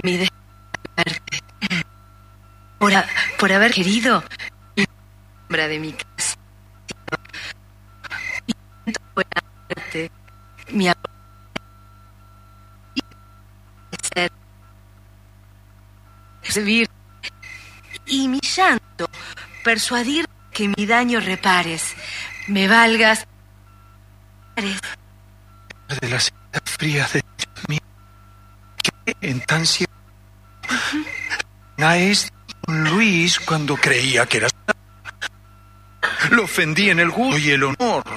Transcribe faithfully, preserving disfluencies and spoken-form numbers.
mi deseo de verte, por, a, por haber querido y la sombra de mi casa. Y siento por amarte, mi amor, y ser, recibir, y mi llanto, persuadir que mi daño repares, me valgas de las frías de mí, que en tan cierto a es don Luis cuando creía que era, lo ofendí en el gusto y el honor